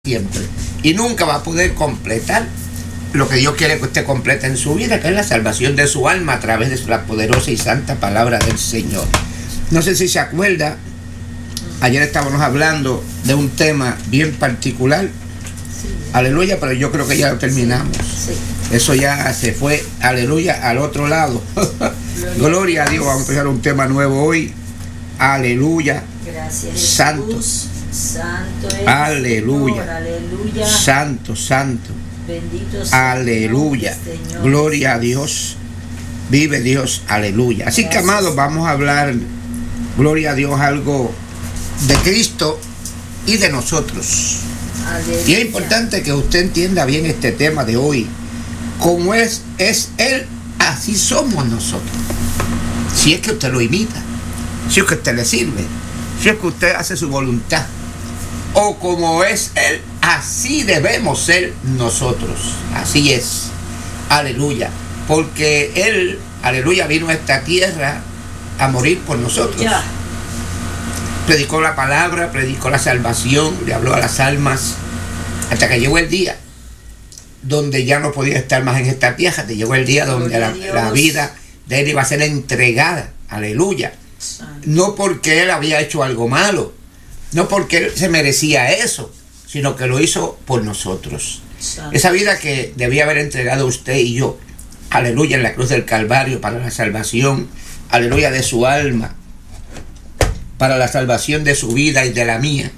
siempre y nunca va a poder completar lo que Dios quiere que usted complete en su vida, que es la salvación de su alma a través de la poderosa y santa palabra del Señor. No sé si se acuerda, ayer estábamos hablando de un tema bien particular, aleluya, pero yo creo que ya lo terminamos. Eso ya se fue, aleluya, al otro lado. Gloria a Dios. Vamos a empezar un tema nuevo hoy, aleluya. Gracias, santo, santo es aleluya, Señor, aleluya, santo, santo, bendito sea aleluya, Señor. gloria a Dios, vive Dios, aleluya. Así que, amados, vamos a hablar, gloria a Dios, algo de Cristo y de nosotros. Aleluya. Y es importante que usted entienda bien este tema de hoy. Como es Él, así somos nosotros. Si es que usted lo imita, si es que usted le sirve, si es que usted hace su voluntad, o como es Él, así debemos ser nosotros. Así es, aleluya, porque Él, aleluya, vino a esta tierra a morir por nosotros. Ya. Predicó la palabra, predicó la salvación, le habló a las almas, hasta que llegó el día donde ya no podía estar más en esta tierra. Te llegó el día donde la vida de Él iba a ser entregada, aleluya. No porque Él había hecho algo malo, no porque Él se merecía eso, sino que lo hizo por nosotros. Esa vida que debía haber entregado usted y yo, aleluya, en la cruz del Calvario para la salvación, aleluya, de su alma, para la salvación de su vida y de la mía,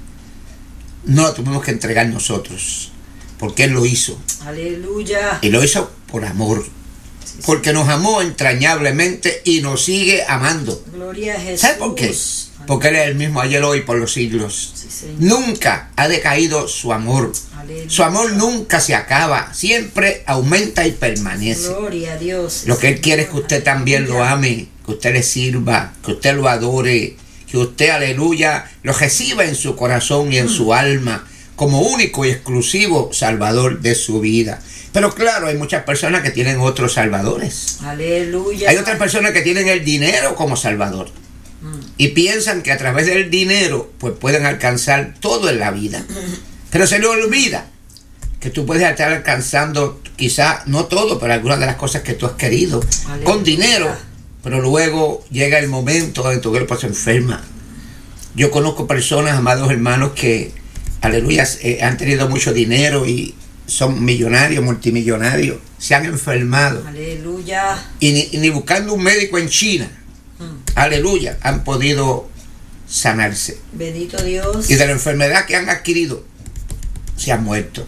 no la tuvimos que entregar nosotros, porque Él lo hizo. Aleluya. Y lo hizo por amor, porque nos amó entrañablemente y nos sigue amando. Gloria a Jesús. ¿Sabe por qué? Porque Él es el mismo ayer, hoy, por los siglos. Sí, Señor. Nunca ha decaído su amor. Aleluya. Su amor nunca se acaba, siempre aumenta y permanece. Gloria a Dios. Lo que Él quiere es que usted también lo Aleluya. ame, que usted le sirva, que usted lo adore, que usted, aleluya, lo reciba en su corazón y en su alma como único y exclusivo salvador de su vida. Pero claro, hay muchas personas que tienen otros salvadores. Aleluya. Hay otras personas que tienen el dinero como salvador y piensan que a través del dinero pues pueden alcanzar todo en la vida. Pero se le olvida que tú puedes estar alcanzando quizá no todo, pero algunas de las cosas que tú has querido Aleluya. con dinero, pero luego llega el momento donde tu cuerpo se enferma. Yo conozco personas, amados hermanos, que, aleluya, han tenido mucho dinero y son millonarios, multimillonarios, se han enfermado. Aleluya. Y ni buscando un médico en China, aleluya, han podido sanarse. Bendito Dios. Y de la enfermedad que han adquirido, se han muerto.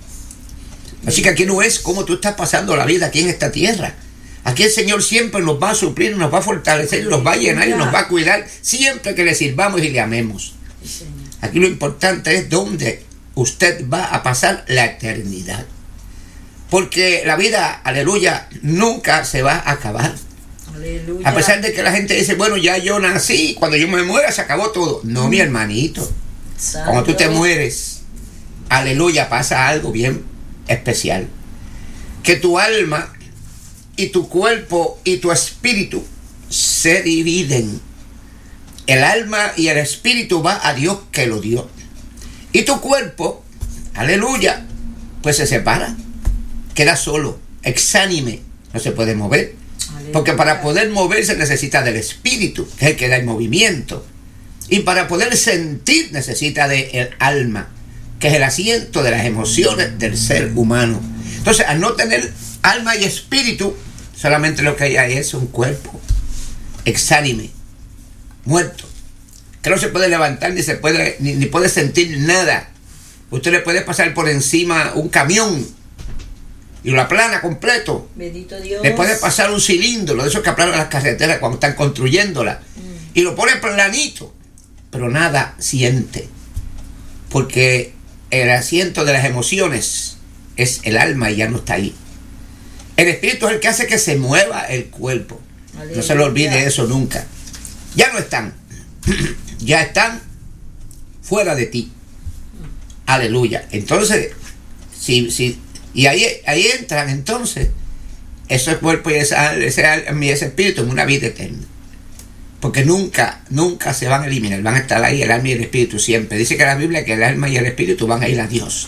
Así que aquí no es cómo tú estás pasando la vida aquí en esta tierra. Aquí el Señor siempre nos va a suplir, nos va a fortalecer, nos va a llenar y nos va a cuidar siempre que le sirvamos y le amemos. Sí, Señor. Aquí lo importante es dónde usted va a pasar la eternidad. Porque la vida, aleluya, nunca se va a acabar. Aleluya. A pesar de que la gente dice, bueno, ya yo nací, cuando yo me muera se acabó todo. No, mi hermanito. Santo. Cuando tú te mueres, aleluya, pasa algo bien especial. Que tu alma y tu cuerpo y tu espíritu se dividen. El alma y el espíritu va a Dios que lo dio. Y tu cuerpo, aleluya, pues se separa. Queda solo, exánime, no se puede mover. Aleluya. Porque para poder moverse necesita del espíritu, que es el que da el movimiento. Y para poder sentir necesita del alma, que es el asiento de las emociones del ser humano. Entonces, al no tener alma y espíritu, solamente lo que hay es un cuerpo exánime, muerto, que no se puede levantar ni puede sentir nada. Usted le puede pasar por encima un camión y lo aplana completo. Bendito Dios. Le puede pasar un cilindro, de esos que aplanan las carreteras cuando están construyéndolas, y lo pone planito, pero nada siente, porque el asiento de las emociones es el alma y ya no está ahí. El espíritu es el que hace que se mueva el cuerpo. Aleluya. No se le olvide eso nunca. Ya no están, ya están fuera de ti. Aleluya. Entonces, y ahí entran entonces ese cuerpo y ese espíritu en una vida eterna. porque nunca se van a eliminar, van a estar ahí el alma y el espíritu siempre. Dice que la Biblia que el alma y el espíritu van a ir a Dios.